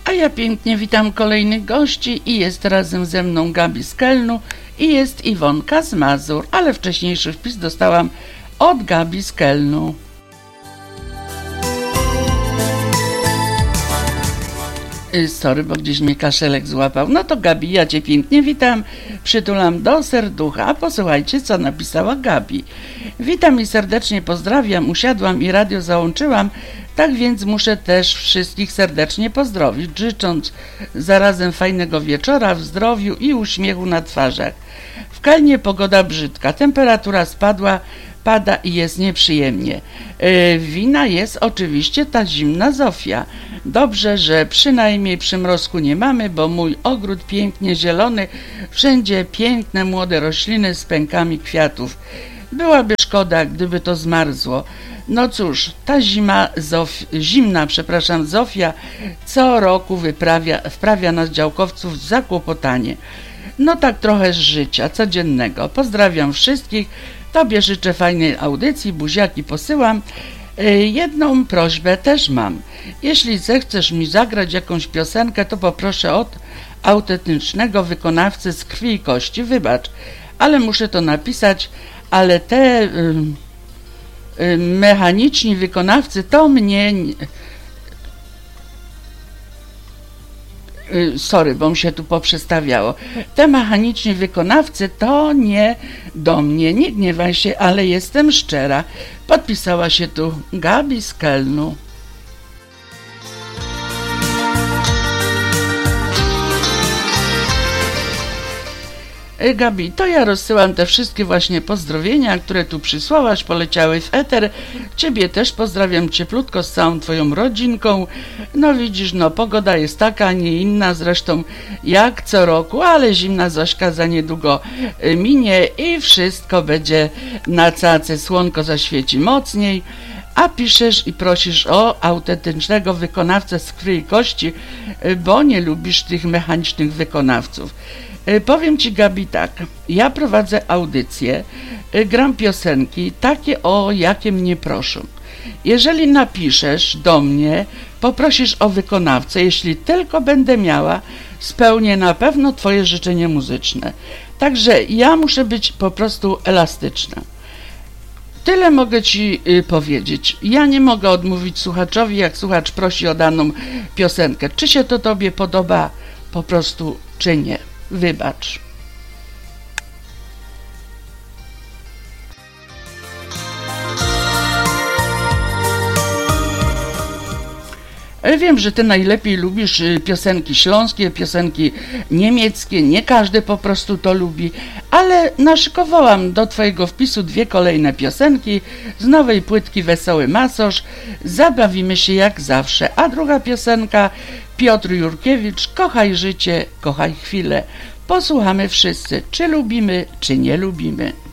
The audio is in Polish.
A ja pięknie witam kolejnych gości i jest razem ze mną Gabi z Kelnu i jest Iwonka z Mazur, ale wcześniejszy wpis dostałam od Gabi z Kelnu. Sorry, bo gdzieś mnie kaszelek złapał. No to Gabi, ja Cię pięknie witam, przytulam do serducha. A posłuchajcie, co napisała Gabi. Witam i serdecznie pozdrawiam, usiadłam i radio załączyłam, tak więc muszę też wszystkich serdecznie pozdrowić, życząc zarazem fajnego wieczora w zdrowiu i uśmiechu na twarzach. W Kelnie pogoda brzydka, temperatura spadła, pada i jest nieprzyjemnie. Wina jest oczywiście ta zimna Zofia. Dobrze, że przynajmniej przymrozku nie mamy, bo mój ogród pięknie zielony, wszędzie piękne młode rośliny z pękami kwiatów. Byłaby szkoda, gdyby to zmarzło. No cóż, ta zimna Zofia co roku wprawia nas działkowców w zakłopotanie. No tak trochę z życia codziennego. Pozdrawiam wszystkich. Tobie życzę fajnej audycji, buziaki posyłam. Jedną prośbę też mam. Jeśli zechcesz mi zagrać jakąś piosenkę, to poproszę od autentycznego wykonawcy z krwi i kości. Wybacz, ale muszę to napisać, ale te mechaniczni wykonawcy to mnie... Sorry, bo mi się tu poprzestawiało. Te mechaniczni wykonawcy to nie do mnie, nie gniewaj się, ale jestem szczera. Podpisała się tu Gabi z Kelnu. Gabi, to ja rozsyłam te wszystkie właśnie pozdrowienia, które tu przysłałaś, poleciały w eter. Ciebie też pozdrawiam cieplutko z całą twoją rodzinką. No widzisz, no pogoda jest taka, a nie inna zresztą jak co roku, ale zimna Zośka za niedługo minie i wszystko będzie na cacy, słonko zaświeci mocniej. A piszesz i prosisz o autentycznego wykonawcę z krwi i kości, bo nie lubisz tych mechanicznych wykonawców. Powiem Ci, Gabi, tak, ja prowadzę audycję, gram piosenki takie, o jakie mnie proszą. Jeżeli napiszesz do mnie, poprosisz o wykonawcę, jeśli tylko będę miała, spełnię na pewno Twoje życzenie muzyczne. Także ja muszę być po prostu elastyczna. Tyle mogę Ci powiedzieć. Ja nie mogę odmówić słuchaczowi, jak słuchacz prosi o daną piosenkę. Czy się to Tobie podoba po prostu, czy nie. Wybacz. Wiem, że Ty najlepiej lubisz piosenki śląskie, piosenki niemieckie, nie każdy po prostu to lubi, ale naszykowałam do Twojego wpisu 2 kolejne piosenki z nowej płytki Wesoły Masosz. Zabawimy się jak zawsze. A druga piosenka Piotr Jurkiewicz, Kochaj życie, kochaj chwilę. Posłuchamy wszyscy, czy lubimy, czy nie lubimy.